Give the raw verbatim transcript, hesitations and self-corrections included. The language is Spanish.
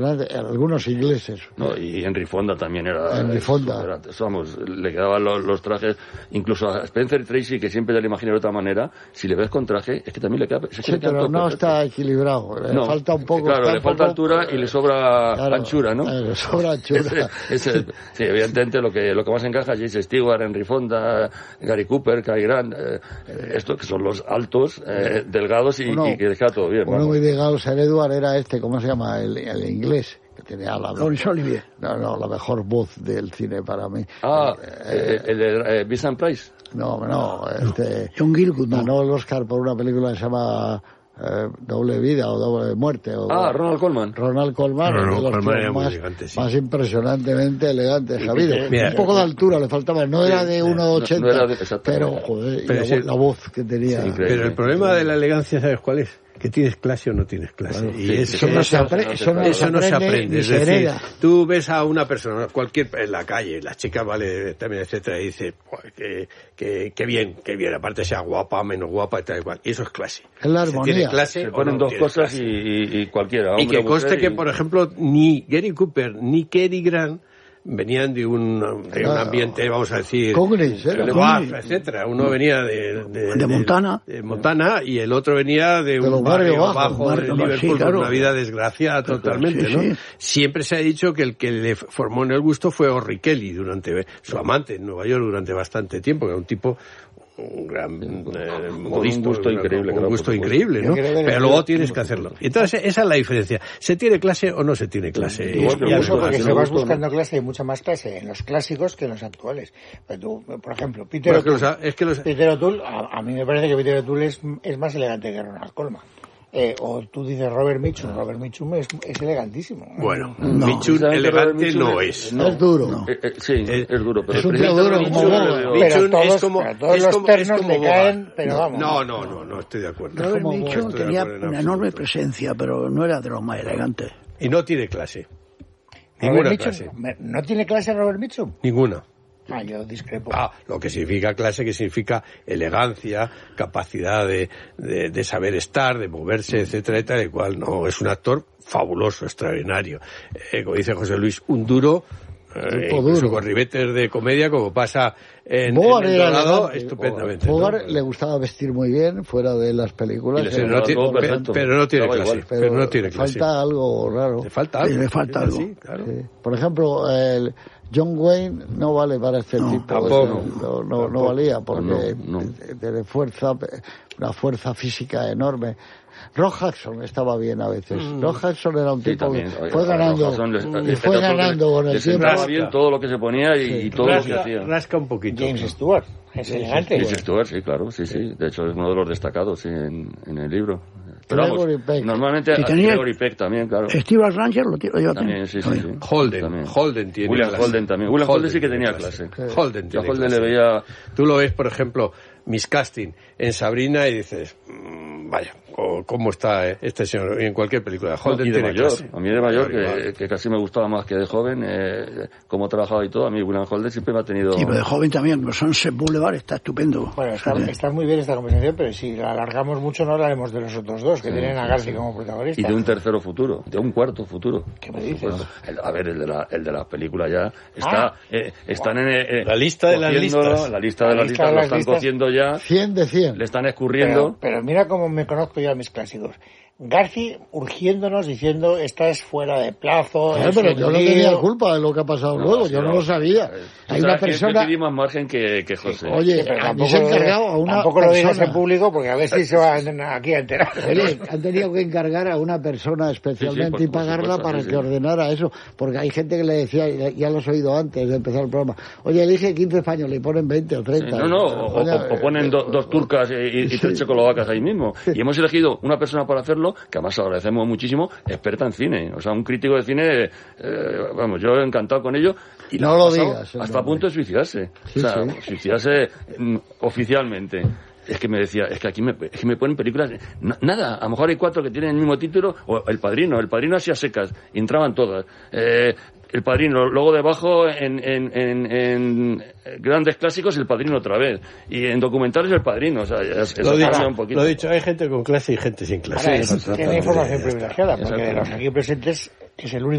Algunos ingleses. No, y Henry Fonda también era... Henry Fonda. Era, vamos, le quedaban los, los trajes, incluso a Spencer Tracy, que siempre te lo imaginé de otra manera, si le ves con traje, es que también le queda... Es que sí, le queda pero no perfecto. Está equilibrado, le no, falta un poco... Claro, le falta poco, altura y le sobra claro, anchura, ¿no? Le sobra anchura. ese, ese, sí, evidentemente lo que, lo que más encaja es James Stewart, Henry Fonda, Gary Cooper, Cary Grant, eh, estos que son los altos, eh, delgados y, uno, y que les queda todo bien. Uno vamos. Muy delgado, Sir Edward, era este, ¿cómo se llama? El, el inglés. Que tenía la mejor, no, no, la mejor voz del cine para mí. Ah, eh, el de eh, Vincent Price. No, no, este... John Gielgud, no. Ganó el Oscar por una película que se llama eh, Doble Vida o Doble Muerte. O, ah, Ronald Colman. Ronald Colman, no, no, de los Colman era más, muy elegante, sí. más impresionantemente elegante, Javier. Un poco de altura le faltaba, no era de uno ochenta, no, no pero joder, pero la, sí, la voz que tenía. Sí, pero el problema de la elegancia, ¿sabes cuál es? Que tienes clase o no tienes clase. Bueno, y sí, eso, eso, no se aprende, eso, no eso no se aprende. Es decir, hereda. Tú ves a una persona, cualquier en la calle, la chica vale también, etcétera, y dices, que, que, que bien, que bien, aparte sea guapa, menos guapa, y tal igual. Y eso es clase. Es la armonía. Tiene clase. Se ponen no dos cosas y, y, y cualquiera. Y que conste y... que, por ejemplo, ni Gary Cooper ni Cary Grant venían de un, de un ambiente, vamos a decir, Congres, ¿eh? Congres, etcétera. Uno venía de, de, de, de Montana, de, de Montana y el otro venía de, de un barrio bajo, bajo de barrio, Liverpool, sí, claro. con una vida desgraciada totalmente, sí, ¿no? Sí. Siempre se ha dicho que el que le formó en el gusto fue Orry Kelly durante su amante en Nueva York durante bastante tiempo, que era un tipo un gran eh, modisto, un gusto un, increíble, un claro, gusto increíble, ¿no? Pero luego tienes que hacerlo. Entonces esa es la diferencia. ¿Se tiene clase o no se tiene clase? Y es curioso porque si vas buscando clase hay mucha más clase en los clásicos que en los actuales. Pero tú, por ejemplo, Peter bueno, O'Toole, es que los, es que los... Peter O'Toole a, a mí me parece que Peter O'Toole es, es más elegante que Ronald Colman. Eh, o tú dices Robert Mitchum, Robert Mitchum es, es elegantísimo. Bueno, no, Mitchum elegante Mitchum no es. No, es duro. No. Eh, eh, sí, es, es duro. Pero es un tío duro como Mitchum, pero todos, es como, pero todos es los como, ternos le caen, pero vamos. No, no, no, no estoy de acuerdo. Robert Mitchum tenía una enorme presencia, pero no era de los más elegantes. Y no tiene clase. Ninguna Mitchum, clase. ¿No tiene clase Robert Mitchum? Ninguna. Ah, yo discrepo. Ah, lo que significa clase, que significa elegancia, capacidad de, de, de saber estar, de moverse, etcétera, y tal y cual. No, es un actor fabuloso, extraordinario. Eh, como dice José Luis, un duro, eh, incluso con ribetes de comedia, como pasa en, en El Dorado, estupendamente. Bogart ¿no? le gustaba vestir muy bien fuera de las películas. Pero no, tiene, pero, pero no tiene clase. Igual, pero, pero no tiene clase. Falta algo raro. Le falta algo. Sí, le falta algo. Sí, claro. Sí. Por ejemplo, el John Wayne no vale para este no, tipo. Tampoco, no, no, no valía porque no, no. tiene fuerza, una fuerza física enorme. Rock Hudson estaba bien a veces. Mm. Rock Hudson era un tipo sí, que fue ganando, les, y fue ganando con el tiempo. Rasca bien todo lo que se ponía y, sí. y todo rasca, lo que hacía. Rasca un poquito. James Stewart, es sí, elegante. James Stewart, sí, claro, sí, sí. De hecho es uno de los destacados sí, en, en el libro. Pero vamos, normalmente y tenía Gregory Peck también, claro. Steve Ranger lo lleva también, sí, sí, sí. Holden, también. Holden tiene William clase. Holden también. William Holden, Holden sí que tenía clase. clase. Holden tiene Holden clase. le veía... Tú lo ves, por ejemplo, Miscasting en Sabrina y dices, mmm, vaya, cómo está este señor en cualquier película. Holden y de tiene mayor, clase. A mí de mayor, que, que casi me gustaba más que de joven, eh, cómo trabajaba y todo. A mí William Holden siempre me ha tenido... Sí, pero de joven también, Sunset Boulevard está estupendo. Bueno, está, está muy bien esta conversación, pero si la alargamos mucho no hablaremos de los otros dos, que sí, tienen a Garci sí. como protagonista. Y de un tercero futuro, de un cuarto futuro. ¿Qué me dices? El, a ver, el de la, el de la película ya está... Ah, eh, están wow. en... Eh, la lista de las listas. La lista de la las listas de las lo están listas, cociendo ya. cien de cien. Le están escurriendo. Pero, pero mira cómo me conozco yo a mis clásicos. Garci urgiéndonos diciendo estás fuera de plazo. Claro, pero yo no tenía culpa de lo que ha pasado no, luego, yo no, no lo sabía. Hay una persona que tiene más margen que, que José. Oye, pero a mí se ha encargado a una tampoco persona. Lo digas en público porque a ver si se va aquí a enterar. Oye, han tenido que encargar a una persona especialmente sí, sí, por, y pagarla supuesto, para sí, que sí. ordenara eso, porque hay gente que le decía, ya, ya lo has oído antes de empezar el programa, oye, elige quince españoles, le ponen veinte o treinta. Sí, no, no, o, o, o ponen do, dos turcas y, y, y tres checoslovacas ahí mismo. Y hemos elegido una persona para hacerlo, que además agradecemos muchísimo, experta en cine, o sea, un crítico de cine, eh, vamos, yo he encantado con ello. Y no lo digas. Hasta a punto de suicidarse, sí, o sea, sí. suicidarse mm, oficialmente. Es que me decía, es que aquí me, es que me ponen películas, no, nada, a lo mejor hay cuatro que tienen el mismo título, o El Padrino, El Padrino así a secas, y entraban todas. Eh, El Padrino, luego debajo en, en, en, en grandes clásicos El Padrino otra vez, y en documentales El Padrino, o sea, es, es lo, dicho, un poquito. Lo dicho, hay gente con clase y gente sin clase. Ahora, es, tiene información privilegiada, porque de los aquí presentes, que es el único